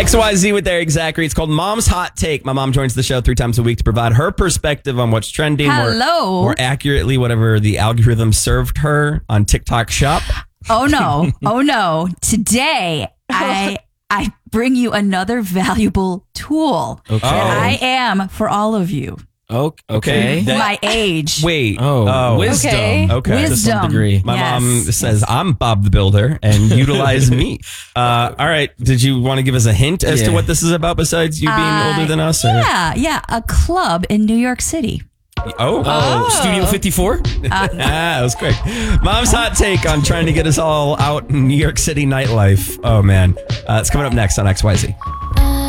XYZ with Eric Zachary. It's called Mom's Hot Take. My mom joins the show 3 times a week to provide her perspective on what's trending. Hello. More accurately, whatever the algorithm served her on TikTok Shop. Oh no. Today, I bring you another valuable tool. Okay. that I am for all of you. Okay. My age. Wait. Wisdom. Okay. To some Wisdom. degree. My Yes. mom says I'm Bob the Builder and utilize me. All right. Did you want to give us a hint as to Yeah. what this is about besides you being older than us? Or? Yeah. A club in New York City. Oh. Studio 54? That was quick. Mom's Hot Take on trying to get us all out in New York City nightlife. Oh, man. It's coming up next on XYZ.